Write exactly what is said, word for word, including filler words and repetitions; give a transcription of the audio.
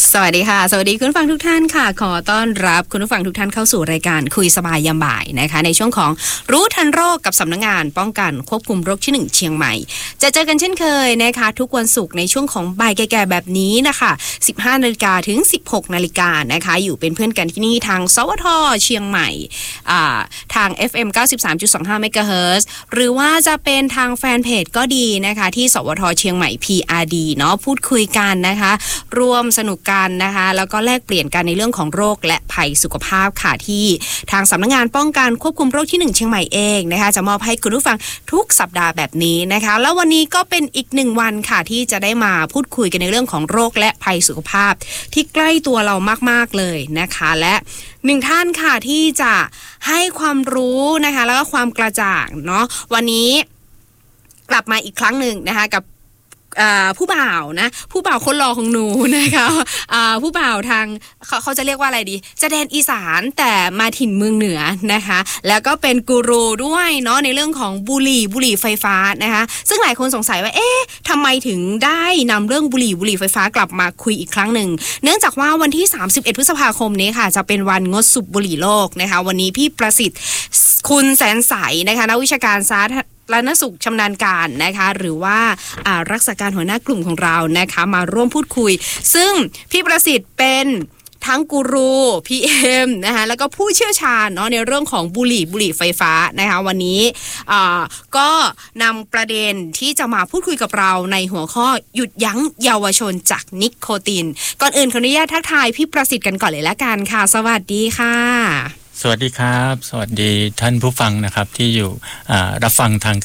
สวัสดีค่ะสวัสดีคุณผู้ฟังทุกท่านค่ะขอต้อนรับคุณผู้ฟังทุกท่านเข้าสู่รายการคุยสบายยามบ่ายนะคะในช่วงของรู้ทันโรคกับสำนักงานป้องกันควบคุมโรคที่หนึ่งเชียงใหม่จะเจอกันเช่นเคยนะคะทุกวันศุกร์ในช่วงของบ่ายแก่ๆแบบนี้นะคะ สิบห้านาฬิกา ถึง สิบหกนาฬิกานะคะอยู่เป็นเพื่อนกันที่นี่ทางสวทเชียงใหม่อ่าทาง เอฟ เอ็ม เก้าสิบสามจุดสองห้า เมกะเฮิรตซ์หรือว่าจะเป็นทางแฟนเพจก็ดีนะคะที่สวทเชียงใหม่ พี อาร์ ดี เนาะพูดคุยกันนะคะร่วมสนุกกันนะคะแล้วก็แลกเปลี่ยนกันในเรื่องของโรคและภัยสุขภาพค่ะที่ทางสำนักงานป้องกันควบคุมโรคที่หนึ่งเชียงใหม่เองนะคะจะมอบให้คุณผู้ฟังทุกสัปดาห์แบบนี้นะคะแล้ววันนี้ก็เป็นอีกหนึ่งวันค่ะที่จะได้มาพูดคุยกันในเรื่องของโรคและภัยสุขภาพที่ใกล้ตัวเรามากๆเลยนะคะและหนึ่งท่านค่ะที่จะให้ความรู้นะคะแล้วก็ความกระจ่างเนาะวันนี้กลับมาอีกครั้งหนึ่งนะคะกับผู้บ่าวนะผู้บ่าวคนหล่อของหนูนะคะผู้บ่าวทางเขาเขาจะเรียกว่าอะไรดีจะแดนอีสานแต่มาถิ่นเมืองเหนือนะคะแล้วก็เป็นกูรูด้วยเนาะในเรื่องของบุหรี่บุหรี่ไฟฟ้านะคะซึ่งหลายคนสงสัยว่าเอ๊ะทำไมถึงได้นำเรื่องบุหรี่บุหรี่ไฟฟ้ากลับมาคุยอีกครั้งหนึ่งเนื่องจากว่าวันที่สามสิบเอ็ดพฤษภาคมนี้ค่ะจะเป็นวันงดสูบบุหรี่โลกนะคะวันนี้พี่ประสิทธิ์คุณแสนใสนะคะนักวิชาการสาธารณสุขชำนาญการนะคะหรือว่ารักษาการหัวหน้ากลุ่มของเรานะคะมาร่วมพูดคุยซึ่งพี่ประสิทธิ์เป็นทั้งกูรู พี เอ็ม นะคะแล้วก็ผู้เชี่ยวชาญเนาะในเรื่องของบุหรี่บุหรี่ไฟฟ้านะคะวันนี้ก็นำประเด็นที่จะมาพูดคุยกับเราในหัวข้อหยุดยั้งเยาวชนจากนิโคตินก่อนอื่นขออนุญาตทักทายพี่ประสิทธิ์กันก่อนเลยละกันค่ะสวัสดีค่ะสวัสดีครับสวัสดีท่านผู้ฟังนะครับที่อยู่รับฟังทาง